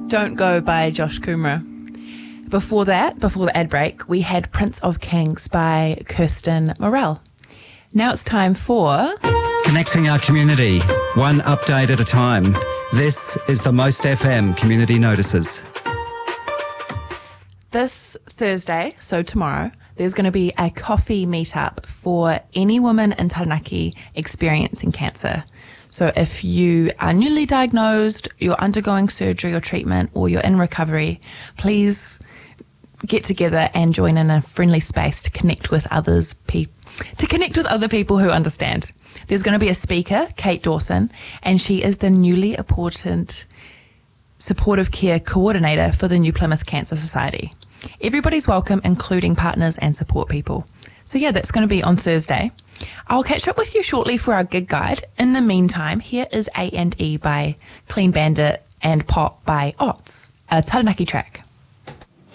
Don't Go by Josh Kumra. Before that, before the ad break, we had Prince of Kings by Kirsten Morel. Now it's time for... Connecting our community, one update at a time. This is the Most FM Community Notices. This Thursday, so tomorrow, there's going to be a coffee meetup for any woman in Taranaki experiencing cancer. So if you are newly diagnosed, you're undergoing surgery or treatment, or you're in recovery, please get together and join in a friendly space to connect with other people who understand. There's going to be a speaker, Kate Dawson, and she is the newly appointed supportive care coordinator for the New Plymouth Cancer Society. Everybody's welcome, including partners and support people. So yeah, that's going to be on Thursday. I'll catch up with you shortly for our gig guide. In the meantime, here is A&E by Clean Bandit and Pop by Otts, a Taranaki track.